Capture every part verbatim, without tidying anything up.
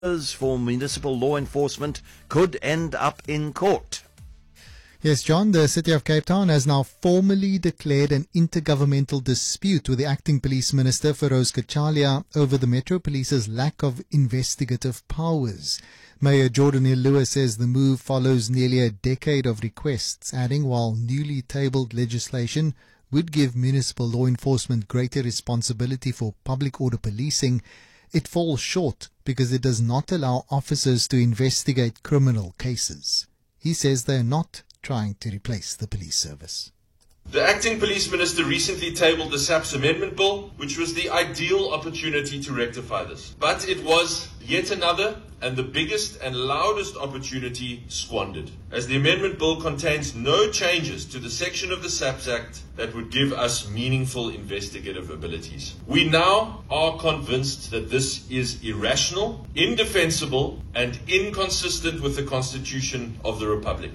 for municipal law enforcement could end up in court. Yes, John, the City of Cape Town has now formally declared an intergovernmental dispute with the acting police minister, Feroz Kachalia, over the Metro Police's lack of investigative powers. Mayor Jordan Hill Lewis says the move follows nearly a decade of requests, adding while newly tabled legislation would give municipal law enforcement greater responsibility for public order policing, it falls short because it does not allow officers to investigate criminal cases. He says they are not trying to replace the police service. The acting police minister recently tabled the S A P S amendment bill, which was the ideal opportunity to rectify this. But it was yet another and the biggest and loudest opportunity squandered, as the amendment bill contains no changes to the section of the S A P S Act that would give us meaningful investigative abilities. We now are convinced that this is irrational, indefensible, and inconsistent with the Constitution of the Republic.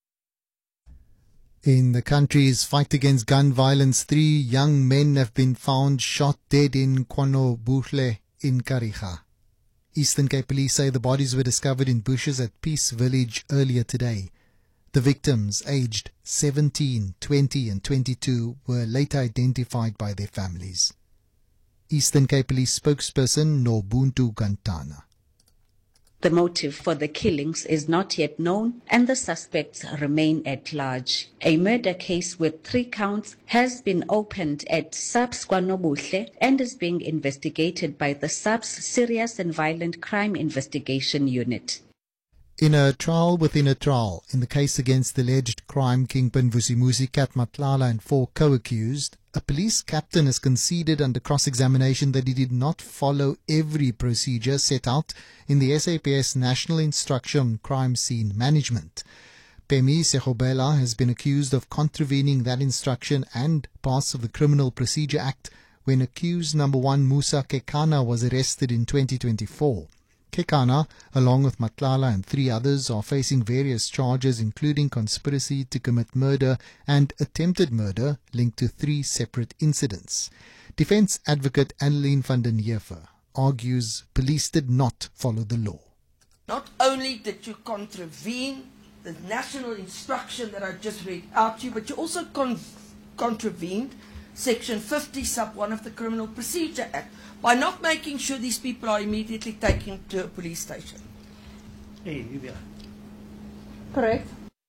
In the country's fight against gun violence, three young men have been found shot dead in KwaNobuhle in Kariga. Eastern Cape Police say the bodies were discovered in bushes at Peace Village earlier today. The victims, aged seventeen, twenty and twenty-two, were later identified by their families. Eastern Cape Police spokesperson Nobuntu Gantana. The motive for the killings is not yet known and the suspects remain at large. A murder case with three counts has been opened at S A P S KwaNobuhle and is being investigated by the S A P S Serious and Violent Crime Investigation Unit. In a trial within a trial, in the case against the alleged crime kingpin Vusimuzi Kat Matlala and four co-accused, a police captain has conceded under cross-examination that he did not follow every procedure set out in the S A P S National Instruction on Crime Scene Management. Pemi Sekobela has been accused of contravening that instruction and parts of the Criminal Procedure Act when accused number one Musa Kekana was arrested in twenty twenty-four. Kekana, along with Matlala and three others, are facing various charges including conspiracy to commit murder and attempted murder linked to three separate incidents. Defence advocate Annelien van den Heever argues police did not follow the law. Not only did you contravene the national instruction that I just read out to you, but you also con contravened Section fifty sub one of the Criminal Procedure Act by not making sure these people are immediately taken to a police station. Hey, Yubia. Correct.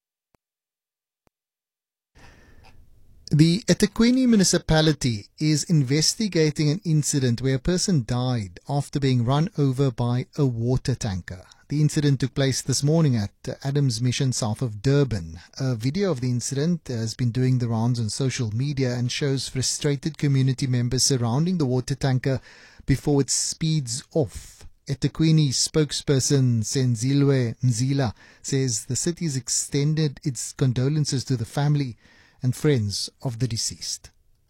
The eThekwini municipality is investigating an incident where a person died after being run over by a water tanker. The incident took place this morning at Adams Mission south of Durban. A video of the incident has been doing the rounds on social media and shows frustrated community members surrounding the water tanker before it speeds off. eThekwini spokesperson Senzilwe Mzila says the city has extended its condolences to the family and friends of the deceased.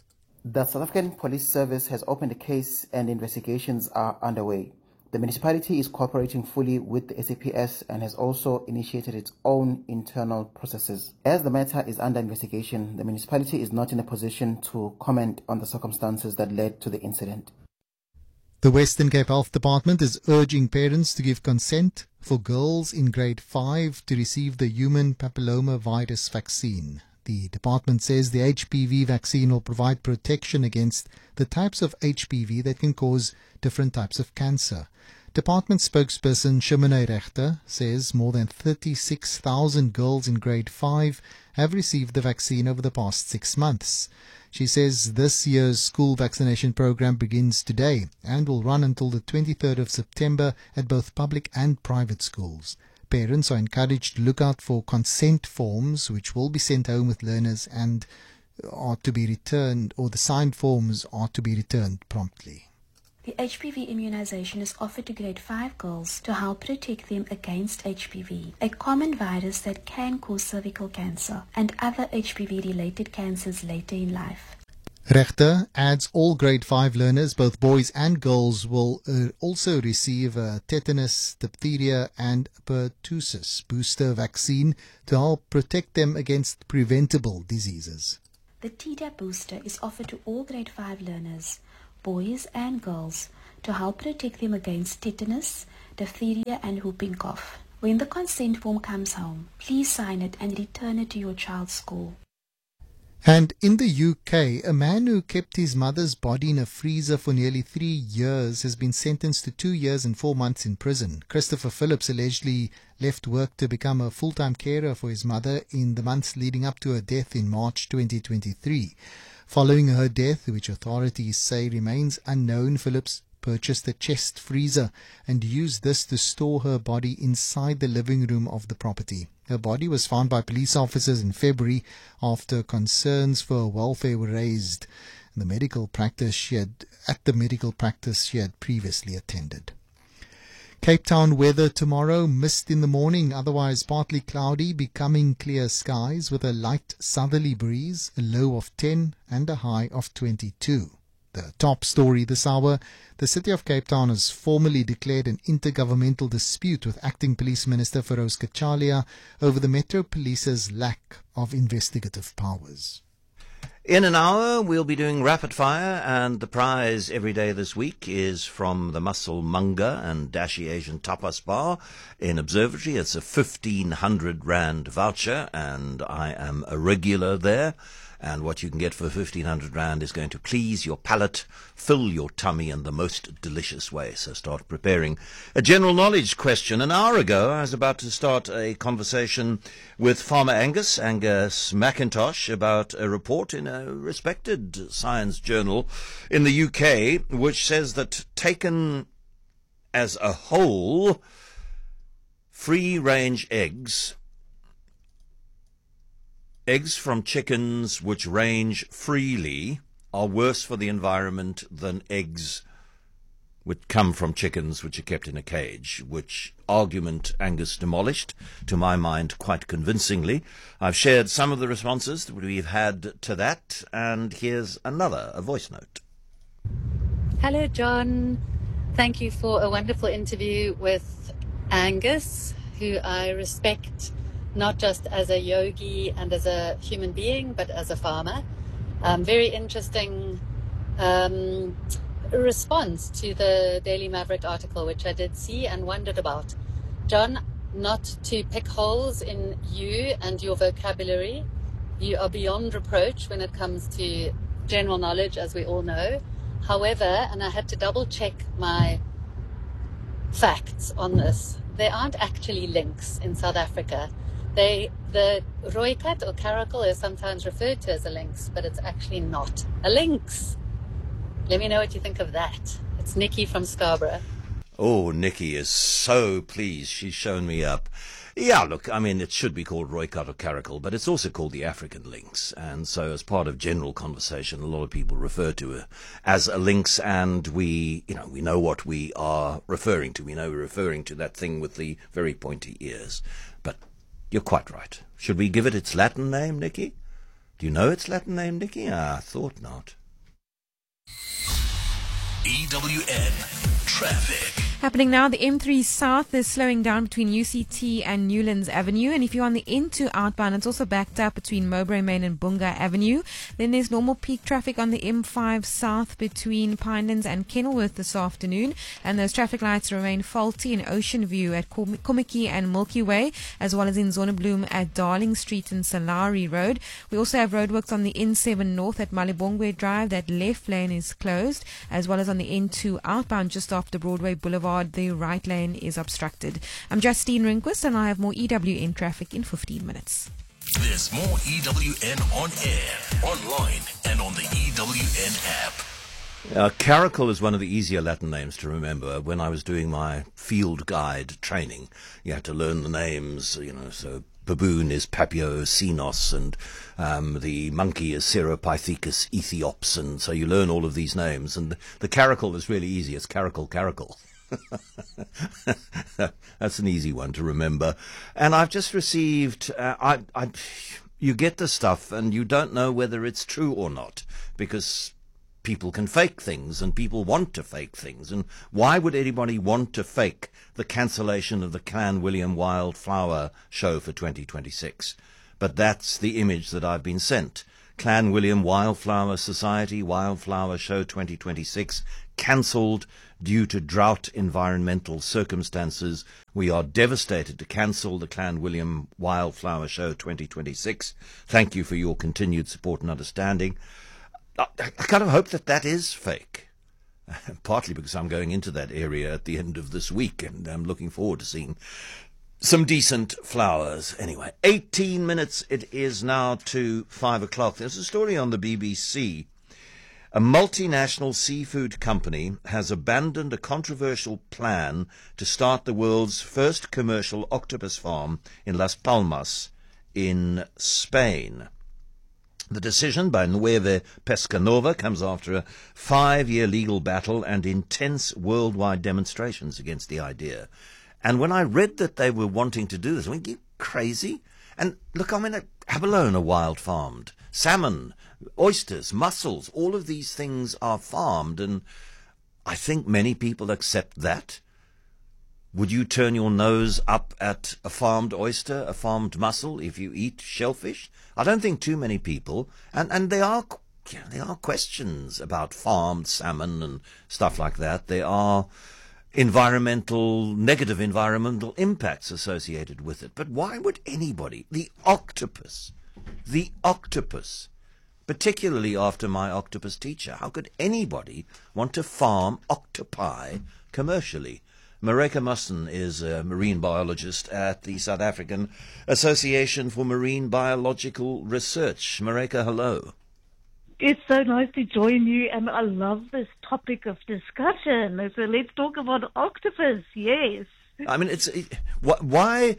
The South African Police Service has opened a case and investigations are underway. The municipality is cooperating fully with the S A P S and has also initiated its own internal processes. As the matter is under investigation, the municipality is not in a position to comment on the circumstances that led to the incident. The Western Cape Health Department is urging parents to give consent for girls in grade five to receive the human papilloma virus vaccine. The department says the H P V vaccine will provide protection against the types of H P V that can cause different types of cancer. Department spokesperson Shimone Rechter says more than thirty-six thousand girls in grade five have received the vaccine over the past six months. She says this year's school vaccination program begins today and will run until the twenty-third of September at both public and private schools. Parents are encouraged to look out for consent forms which will be sent home with learners and are to be returned, or the signed forms are to be returned promptly. The H P V immunization is offered to grade five girls to help protect them against H P V, a common virus that can cause cervical cancer and other H P V-related cancers later in life. Rechter adds all grade five learners, both boys and girls, will uh, also receive a tetanus, diphtheria and pertussis booster vaccine to help protect them against preventable diseases. The Tdap booster is offered to all grade five learners, boys and girls, to help protect them against tetanus, diphtheria and whooping cough. When the consent form comes home, please sign it and return it to your child's school. And in the U K, a man who kept his mother's body in a freezer for nearly three years has been sentenced to two years and four months in prison. Christopher Phillips allegedly left work to become a full-time carer for his mother in the months leading up to her death in March twenty twenty-three. Following her death, which authorities say remains unknown, Phillips purchased a chest freezer and used this to store her body inside the living room of the property. Her body was found by police officers in February after concerns for her welfare were raised. The medical practice she had, at the medical practice she had previously attended. Cape Town weather tomorrow, mist in the morning, otherwise partly cloudy, becoming clear skies with a light southerly breeze, a low of ten and a high of twenty-two. The top story this hour, the City of Cape Town has formally declared an intergovernmental dispute with Acting Police Minister Feroz Kachalia over the Metro Police's lack of investigative powers. In an hour, we'll be doing rapid fire, and the prize every day this week is from the Muscle Munga and Dashi Asian Tapas Bar in Observatory. It's a fifteen hundred rand voucher, and I am a regular there. And what you can get for fifteen hundred rand is going to please your palate, fill your tummy in the most delicious way. So start preparing. A general knowledge question. An hour ago, I was about to start a conversation with Farmer Angus, Angus McIntosh, about a report in a respected science journal in the U K, which says that taken as a whole, free-range eggs Eggs from chickens which range freely are worse for the environment than eggs which come from chickens which are kept in a cage, which argument Angus demolished, to my mind, quite convincingly. I've shared some of the responses that we've had to that, and here's another, a voice note. Hello, John. Thank you for a wonderful interview with Angus, who I respect not just as a yogi and as a human being, but as a farmer. Um, very interesting um, response to the Daily Maverick article, which I did see and wondered about. John, not to pick holes in you and your vocabulary. You are beyond reproach when it comes to general knowledge, as we all know. However, and I had to double check my facts on this, there aren't actually lynx in South Africa. They, the rooikat or caracal is sometimes referred to as a lynx, but it's actually not a lynx. Let me know what you think of that. It's Nikki from Scarborough. Oh, Nikki is so pleased. She's shown me up. Yeah, look, I mean, it should be called rooikat or caracal, but it's also called the African lynx. And so as part of general conversation, a lot of people refer to it as a lynx, and we, you know, we know what we are referring to. We know we're referring to that thing with the very pointy ears. But you're quite right. Should we give it its Latin name, Nikki? Do you know its Latin name, Nikki? Ah, I thought not. E W N Traffic. Happening now, the M three South is slowing down between U C T and Newlands Avenue. And if you're on the N two outbound, it's also backed up between Mowbray Main and Bunga Avenue. Then there's normal peak traffic on the M five South between Pinelands and Kenilworth this afternoon. And those traffic lights remain faulty in Ocean View at Kommetjie and Milky Way, as well as in Zonnebloem at Darling Street and Salari Road. We also have roadworks on the N seven North at Malibongwe Drive. That left lane is closed, as well as on the N two outbound just after Broadway Boulevard. The right lane is obstructed. I'm Justine Rehnquist, and I have more E W N traffic in fifteen minutes. There's more E W N on air, online, and on the E W N app. Uh, Caracal is one of the easier Latin names to remember. When I was doing my field guide training, you had to learn the names, you know, so baboon is Papio Sinos, and um, the monkey is Ceropithecus Ethiops, and so you learn all of these names. And the, the Caracal is really easy. It's Caracal Caracal. That's an easy one to remember. And I've just received, uh, I, I, you get the stuff and you don't know whether it's true or not, because people can fake things and people want to fake things. And why would anybody want to fake the cancellation of the Clan William Wildflower show for twenty twenty-six? But that's the image that I've been sent. Clan William Wildflower Society Wildflower Show twenty twenty-six cancelled due to drought environmental circumstances. We are devastated to cancel the Clanwilliam Wildflower Show twenty twenty-six. Thank you for your continued support and understanding. I, I kind of hope that that is fake, partly because I'm going into that area at the end of this week, and I'm looking forward to seeing some decent flowers. Anyway, eighteen minutes it is now to five o'clock. There's a story on the B B C. A multinational seafood company has abandoned a controversial plan to start the world's first commercial octopus farm in Las Palmas in Spain. The decision by Nueve Pescanova comes after a five-year legal battle and intense worldwide demonstrations against the idea. And when I read that they were wanting to do this, I mean, you crazy? And look, I'm in a abalone, wild farmed. Salmon, oysters, mussels, all of these things are farmed, and I think many people accept that. Would you turn your nose up at a farmed oyster, a farmed mussel, if you eat shellfish? I don't think too many people, and, and there are, you know, there are questions about farmed salmon and stuff like that. There are environmental, negative environmental impacts associated with it. But why would anybody, the octopus, the octopus, particularly after my octopus teacher, how could anybody want to farm octopi commercially? Mareka Mussen is a marine biologist at the South African Association for Marine Biological Research. Mareka, hello. It's so nice to join you, and I love this topic of discussion. So let's talk about octopus, yes. I mean, it's it, wh- why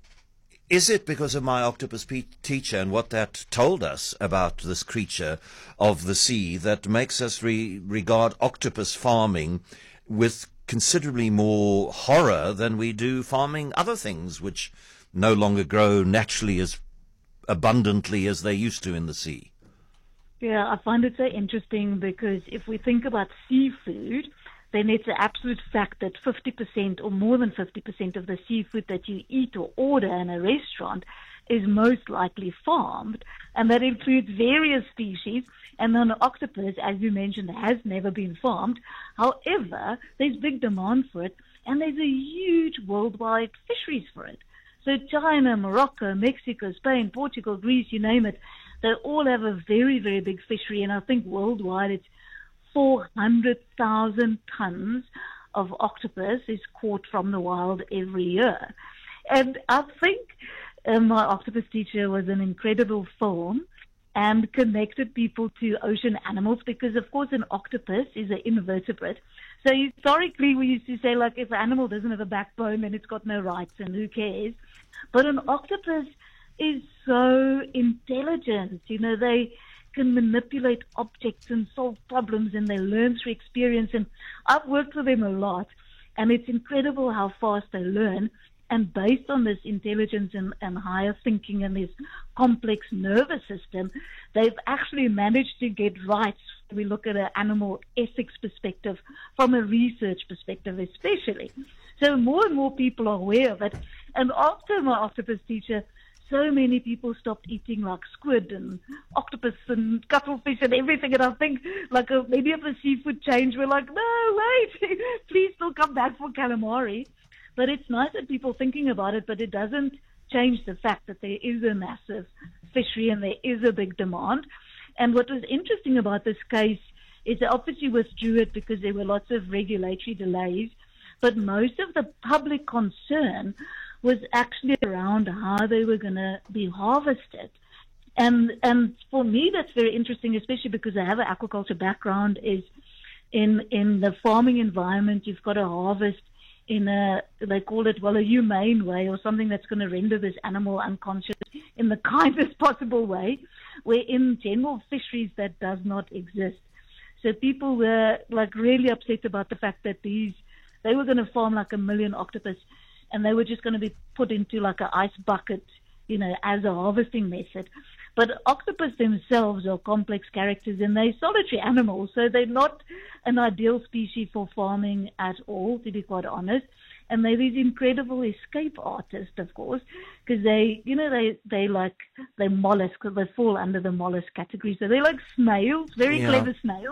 is it because of my octopus pe- teacher and what that told us about this creature of the sea that makes us re- regard octopus farming with considerably more horror than we do farming other things which no longer grow naturally as abundantly as they used to in the sea? Yeah, I find it so interesting because if we think about seafood, then it's an absolute fact that fifty percent or more than fifty percent of the seafood that you eat or order in a restaurant is most likely farmed, and that includes various species. And then the octopus, as you mentioned, has never been farmed. However, there's big demand for it, and there's a huge worldwide fisheries for it. So China, Morocco, Mexico, Spain, Portugal, Greece, you name it, they all have a very, very big fishery, and I think worldwide it's four hundred thousand tons of octopus is caught from the wild every year. And I think uh, my octopus teacher was an incredible film and connected people to ocean animals because, of course, an octopus is an invertebrate. So historically, we used to say, like, if an animal doesn't have a backbone, then it's got no rights, and who cares? But an octopus is so intelligent. You know, they can manipulate objects and solve problems, and they learn through experience. And I've worked with them a lot, and it's incredible how fast they learn. And based on this intelligence and, and higher thinking and this complex nervous system, they've actually managed to get right. We look at an animal ethics perspective, from a research perspective especially. So more and more people are aware of it. And after my octopus teacher, so many people stopped eating like squid and octopus and cuttlefish and everything. And I think like a, maybe if the seafood changed, we're like, no, wait, please still come back for calamari. But it's nice that people are thinking about it, but it doesn't change the fact that there is a massive fishery and there is a big demand. And what was interesting about this case is they obviously withdrew it because there were lots of regulatory delays, but most of the public concern was actually around how they were going to be harvested. And and for me, that's very interesting, especially because I have an aquaculture background, is in, in the farming environment, you've got to harvest in a, they call it, well, a humane way, or something that's going to render this animal unconscious in the kindest possible way, where in general fisheries that does not exist. So people were like really upset about the fact that these, they were going to farm like a million octopus, and they were just going to be put into like an ice bucket, you know, as a harvesting method. But octopus themselves are complex characters, and they're solitary animals, so they're not an ideal species for farming at all, to be quite honest. And they're these incredible escape artists, of course, because they, you know, they, they like, they mollusk, because they fall under the mollusk category. So they're like snails, very Yeah. clever snails.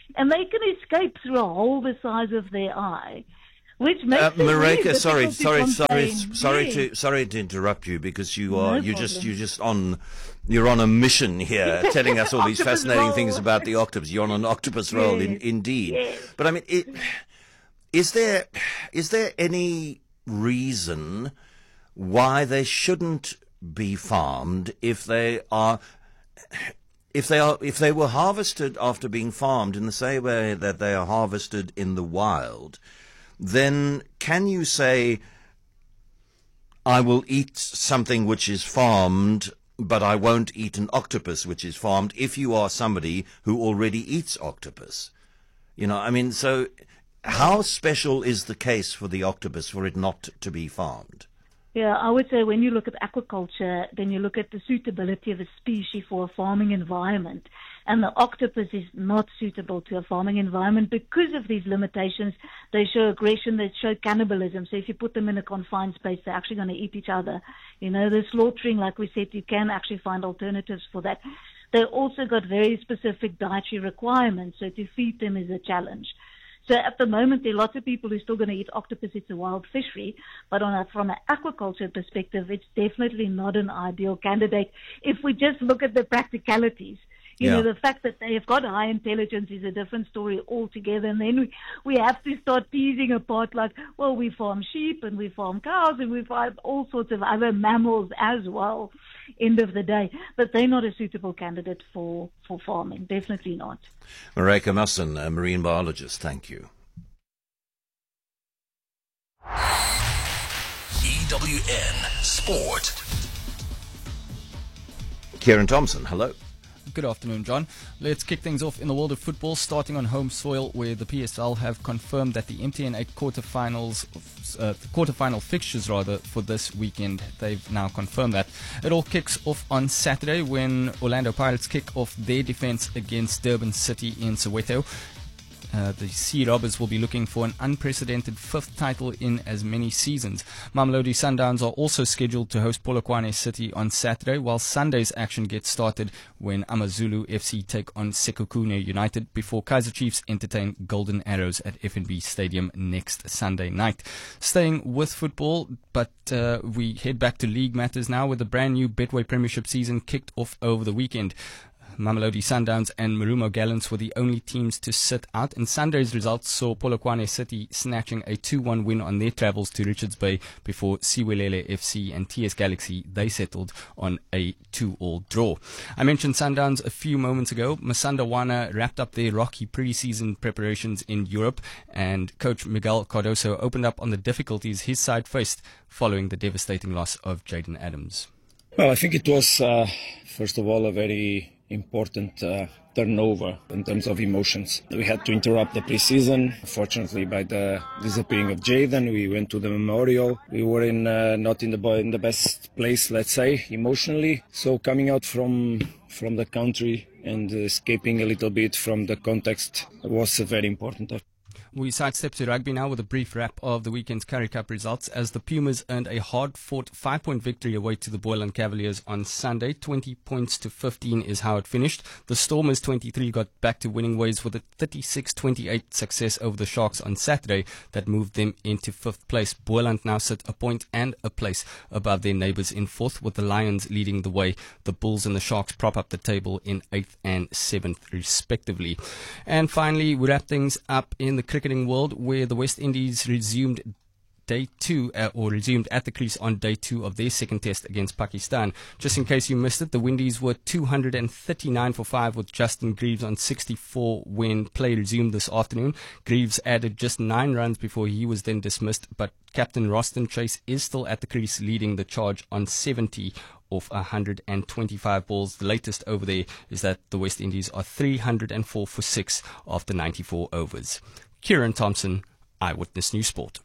and they can escape through a hole the size of their eye, which makes uh, it really Mareka, sorry, difficult to sorry, sorry, contain. sorry Yes. to sorry to interrupt you because you are No you just problem. you just on you're on a mission here, telling us all these Octopus fascinating roll. things about the octopus. You're on an octopus roll, in, Yes. indeed. Yes. But I mean, it, is there is there any reason why they shouldn't be farmed if they are? If they are, if they were harvested after being farmed in the same way that they are harvested in the wild, then can you say, I will eat something which is farmed, but I won't eat an octopus which is farmed, if you are somebody who already eats octopus? You know, I mean, so how special is the case for the octopus for it not to be farmed? Yeah, I would say when you look at aquaculture, then you look at the suitability of a species for a farming environment. And the octopus is not suitable to a farming environment because of these limitations. They show aggression, they show cannibalism. So if you put them in a confined space, they're actually going to eat each other. You know, the slaughtering, like we said, you can actually find alternatives for that. They also got very specific dietary requirements, so to feed them is a challenge. So at the moment, there are lots of people who are still going to eat octopus. It's a wild fishery. But on a, from an aquaculture perspective, it's definitely not an ideal candidate if we just look at the practicalities. You Yeah. know, the fact that they have got high intelligence is a different story altogether. And then we, we have to start teasing apart like, well, we farm sheep and we farm cows and we farm all sorts of other mammals as well, end of the day. But they're not a suitable candidate for, for farming. Definitely not. Mareka Musson, a marine biologist, thank you. E W N Sport. Kieran Thompson, hello. Good afternoon, John. Let's kick things off in the world of football, starting on home soil, where the P S L have confirmed that the M T N eight quarterfinals, uh, the quarterfinal fixtures rather, for this weekend. They've now confirmed that. It all kicks off on Saturday when Orlando Pirates kick off their defense against Durban City in Soweto. Uh, the Sea Robbers will be looking for an unprecedented fifth title in as many seasons. Mamelodi Sundowns are also scheduled to host Polokwane City on Saturday, while Sunday's action gets started when AmaZulu F C take on Sekhukhune United before Kaizer Chiefs entertain Golden Arrows at F N B Stadium next Sunday night. Staying with football, but uh, we head back to league matters now, with the brand new Betway Premiership season kicked off over the weekend. Mamelodi Sundowns and Marumo Gallants were the only teams to sit out, and Sunday's results saw Polokwane City snatching a two one win on their travels to Richards Bay before Siwelele F C and T S Galaxy, they settled on a two all draw. I mentioned Sundowns a few moments ago. Masanda Wana wrapped up their rocky pre-season preparations in Europe, and coach Miguel Cardoso opened up on the difficulties his side faced following the devastating loss of Jaden Adams. Well, I think it was, uh, first of all, a very important uh, turnover in terms of emotions. We had to interrupt the pre-season. Fortunately, by the disappearing of Jaden, we went to the memorial. We were in uh, not in the in the best place, let's say, emotionally. So coming out from from the country and escaping a little bit from the context was uh, very important. We sidestep to rugby now with a brief wrap of the weekend's Currie Cup results, as the Pumas earned a hard-fought five-point victory away to the Boylan Cavaliers on Sunday. twenty points to fifteen is how it finished. The Stormers twenty-three got back to winning ways with a thirty-six twenty-eight success over the Sharks on Saturday that moved them into fifth place. Boylan now sit a point and a place above their neighbours in fourth, with the Lions leading the way. The Bulls and the Sharks prop up the table in eighth and seventh respectively. And finally, we wrap things up in the cricketing world, where the West Indies resumed day two, uh, or resumed at the crease on day two of their second test against Pakistan. Just in case you missed it, the Windies were two hundred thirty-nine for five with Justin Greaves on sixty-four when play resumed this afternoon. Greaves added just nine runs before he was then dismissed, but Captain Roston Chase is still at the crease leading the charge on seventy off one hundred twenty-five balls. The latest over there is that the West Indies are three hundred four for six after ninety-four overs. Kieran Thompson, Eyewitness News Sport.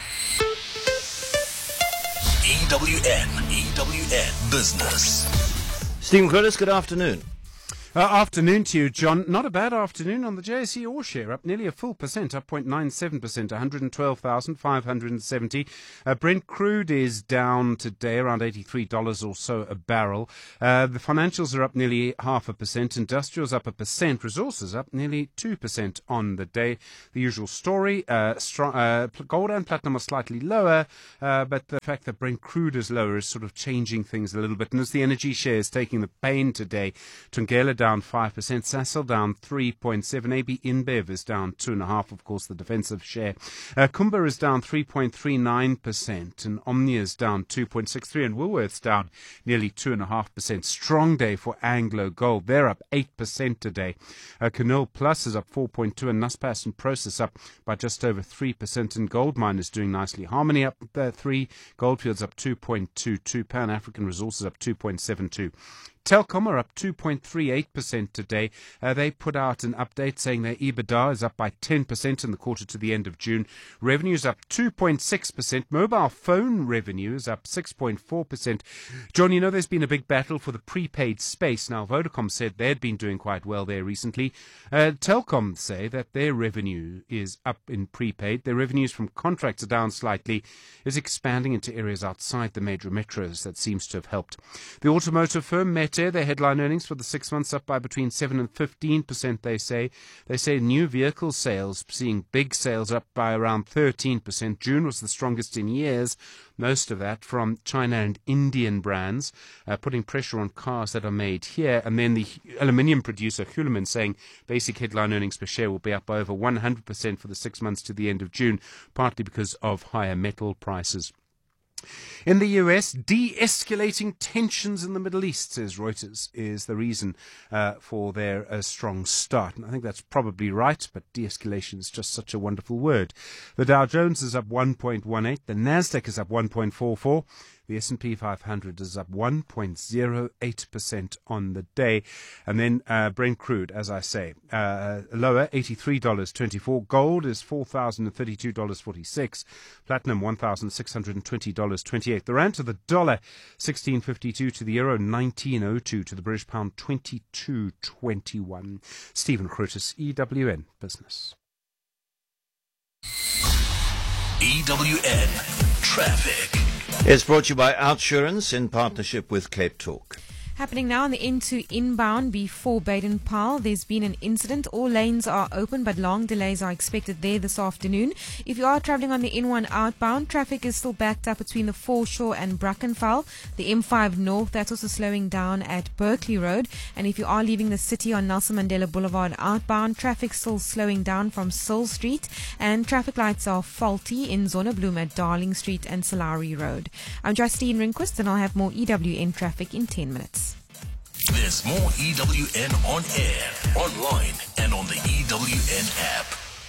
E W N, E W N Business. Stephen Curtis, good afternoon. Uh, afternoon to you, John. Not a bad afternoon on the J S E All Share, up nearly a full percent, up zero point nine seven percent, one hundred twelve thousand five hundred seventy. Uh, Brent crude is down today, around eighty-three dollars or so a barrel. Uh, the financials are up nearly half a percent, industrials up a percent, resources up nearly two percent on the day. The usual story, uh, strong, uh, gold and platinum are slightly lower, uh, but the fact that Brent crude is lower is sort of changing things a little bit. And as the energy share is taking the pain today, Thungela down five percent, Sasol down three point seven, A B InBev is down two point five percent, of course, the defensive share. Uh, Kumba is down three point three nine percent, and Omnia is down two point six three, and Woolworths down nearly two point five percent. Strong day for Anglo Gold. They're up eight percent today. Uh, Canol Plus is up four point two, and Naspers and Process up by just over three percent, and Goldmine is doing nicely. Harmony up uh, three, Goldfields up two point two two, Pan African Resources up two point seven two. Telkom are up two point three eight percent today. Uh, they put out an update saying their EBITDA is up by ten percent in the quarter to the end of June. Revenue is up two point six percent. Mobile phone revenue is up six point four percent. John, you know there's been a big battle for the prepaid space. Now, Vodacom said they'd been doing quite well there recently. Uh, Telkom say that their revenue is up in prepaid. Their revenues from contracts are down slightly, is expanding into areas outside the major metros. That seems to have helped. The automotive firm Meta, their headline earnings for the six months up by between seven and fifteen percent, they say. They say new vehicle sales, seeing big sales up by around thirteen percent. June was the strongest in years, most of that from China and Indian brands, uh, putting pressure on cars that are made here. And then the aluminium producer, Hulamin, saying basic headline earnings per share will be up by over one hundred percent for the six months to the end of June, partly because of higher metal prices. In the U S, de-escalating tensions in the Middle East, says Reuters, is the reason uh, for their uh, strong start. And I think that's probably right, but de-escalation is just such a wonderful word. The Dow Jones is up one point one eight, the Nasdaq is up one point four four, the S and P five hundred is up one point zero eight percent on the day. And then uh, Brent crude, as I say, uh, lower, eighty-three dollars and twenty-four cents. Gold is four thousand thirty-two dollars and forty-six cents. Platinum, one thousand six hundred twenty dollars and twenty-eight cents. The rand to the dollar, sixteen fifty-two. To the euro, nineteen oh two. To the British pound, twenty-two twenty-one. Stephen Krutis, E W N Business. E W N Traffic. It's brought to you by Outsurance in partnership with Cape Talk. Happening now on the N two inbound before Baden-Powell. There's been an incident. All lanes are open, but long delays are expected there this afternoon. If you are travelling on the N one outbound, traffic is still backed up between the Foreshore and Brackenfell. The M five North, that's also slowing down at Berkeley Road. And if you are leaving the city on Nelson Mandela Boulevard outbound, traffic still slowing down from Sill Street. And traffic lights are faulty in Zonnebloem at Darling Street and Salari Road. I'm Justine Rinquist, and I'll have more E W N traffic in ten minutes. There's more E W N on air, online, and on the E W N app.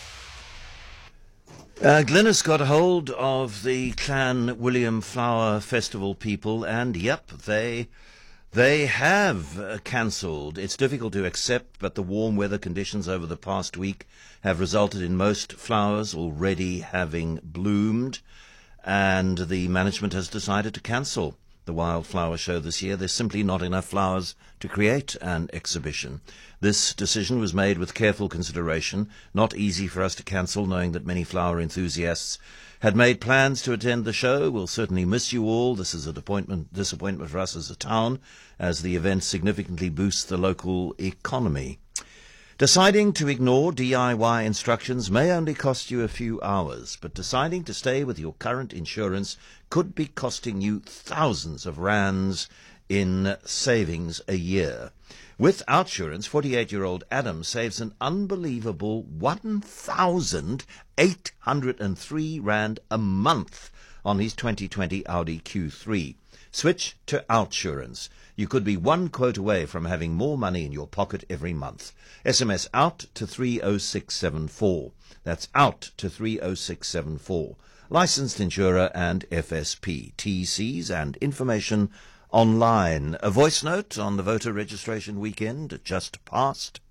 Uh, Glenys got hold of the Clan William Flower Festival people, and yep, they they have uh, cancelled. It's difficult to accept, but the warm weather conditions over the past week have resulted in most flowers already having bloomed, and the management has decided to cancel the wildflower show this year. There's simply not enough flowers to create an exhibition. This decision was made with careful consideration, not easy for us to cancel, knowing that many flower enthusiasts had made plans to attend the show. We'll certainly miss you all. This is a disappointment, disappointment for us as a town, as the event significantly boosts the local economy. Deciding to ignore D I Y instructions may only cost you a few hours, but deciding to stay with your current insurance could be costing you thousands of rands in savings a year. With Outsurance, forty-eight-year-old Adam saves an unbelievable one thousand eight hundred three rand a month on his twenty twenty Audi Q three. Switch to Outsurance. You could be one quote away from having more money in your pocket every month. S M S OUT to three oh six seven four. That's OUT to three oh six seven four. Licensed insurer and F S P. T Cs and information online. A voice note on the voter registration weekend just passed.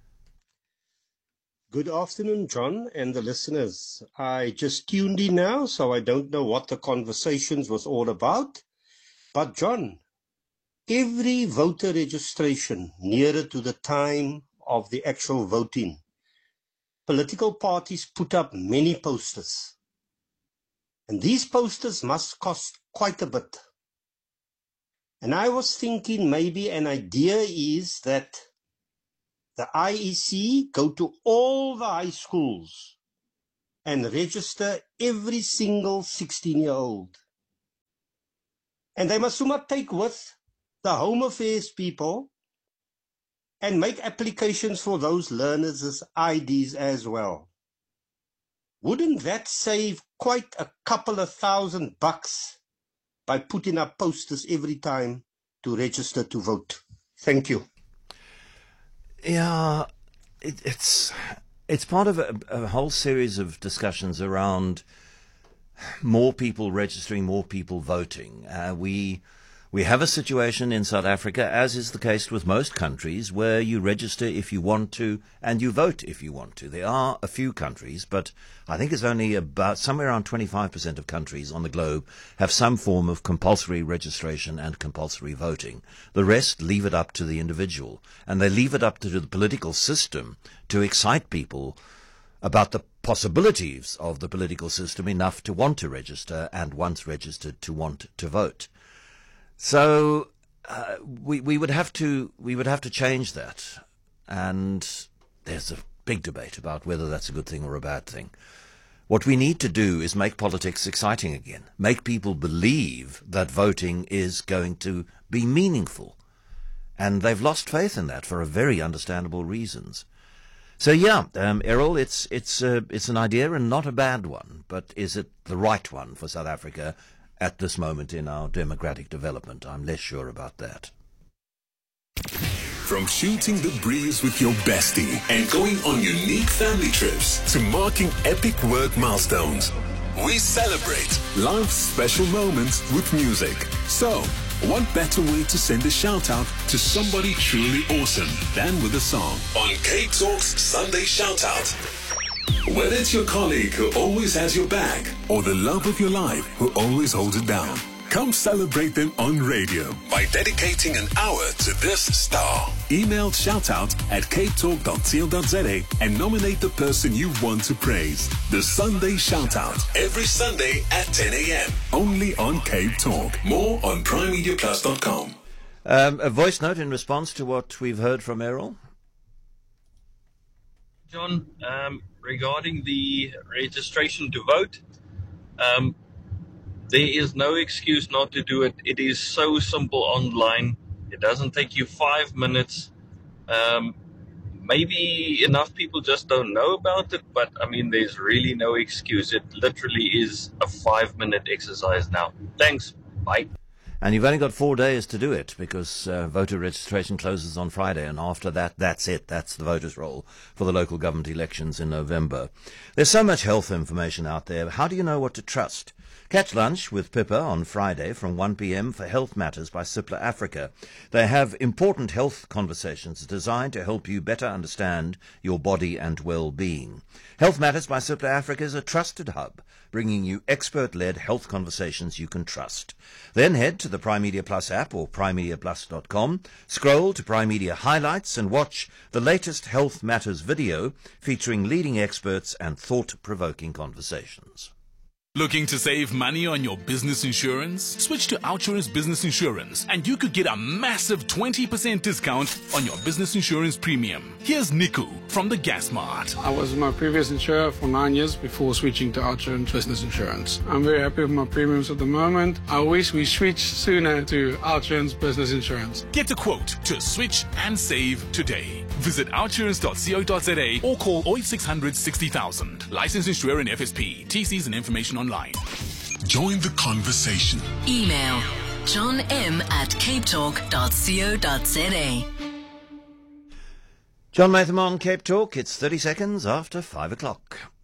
Good afternoon, John and the listeners. I just tuned in now, so I don't know what the conversations was all about. But John, every voter registration nearer to the time of the actual voting, political parties put up many posters. And these posters must cost quite a bit. And I was thinking maybe an idea is that the I E C go to all the high schools and register every single sixteen-year-old. And they must somehow take with the Home Affairs people and make applications for those learners as I Ds as well. Wouldn't that save quite a couple of thousand bucks by putting up posters every time to register to vote? Thank you. Yeah, it, it's it's part of a, a whole series of discussions around more people registering, more people voting. Uh, we we have a situation in South Africa, as is the case with most countries, where you register if you want to and you vote if you want to. There are a few countries, but I think it's only about somewhere around twenty-five percent of countries on the globe have some form of compulsory registration and compulsory voting. The rest leave it up to the individual, and they leave it up to the political system to excite people about the possibilities of the political system enough to want to register, and once registered to want to vote. So uh, we we would have to we would have to change that, and there's a big debate about whether that's a good thing or a bad thing. What we need to do is make politics exciting again, make people believe that voting is going to be meaningful, and they've lost faith in that for a very understandable reasons. So yeah, um, Errol, it's it's uh, it's an idea and not a bad one, but is it the right one for South Africa at this moment in our democratic development? I'm less sure about that. From shooting the breeze with your bestie and going on unique family trips to marking epic work milestones, we celebrate life's special moments with music. So, what better way to send a shout out to somebody truly awesome than with a song? On Cape Talk's Sunday Shout Out. Whether it's your colleague who always has your back or the love of your life who always holds it down, come celebrate them on radio by dedicating an hour to this star. Email shoutout at cape talk dot co dot za and nominate the person you want to praise. The Sunday Shoutout, every Sunday at ten a.m. only on Cape Talk. More on prime media plus dot com. Um, a voice note in response to what we've heard from Errol. John, um, regarding the registration to vote, um, there is no excuse not to do it. It is so simple online. It doesn't take you five minutes. Um, maybe enough people just don't know about it, but I mean, there's really no excuse. It literally is a five-minute exercise now. Thanks. Bye. And you've only got four days to do it, because uh, voter registration closes on Friday, and after that, that's it. That's the voters' roll for the local government elections in November. There's so much health information out there. How do you know what to trust? Catch lunch with Pippa on Friday from one p.m. for Health Matters by Cipla Africa. They have important health conversations designed to help you better understand your body and well-being. Health Matters by Cipla Africa is a trusted hub, bringing you expert-led health conversations you can trust. Then head to the Prime Media Plus app or prime media plus dot com, scroll to Prime Media Highlights and watch the latest Health Matters video featuring leading experts and thought-provoking conversations. Looking to save money on your business insurance? Switch to OUTsurance Business Insurance and you could get a massive twenty percent discount on your business insurance premium. Here's Niku from the Gas Mart. I was my previous insurer for nine years before switching to OUTsurance Business Insurance. I'm very happy with my premiums at the moment. I wish we switched sooner to OUTsurance Business Insurance. Get a quote to switch and save today. Visit outsurance dot co dot za or call oh eight six hundred sixty thousand. Licensed insurer and F S P. T Cs and information online. Join the conversation. Email john m at cape talk dot co dot za. John Matham on Cape Talk. It's thirty seconds after five o'clock.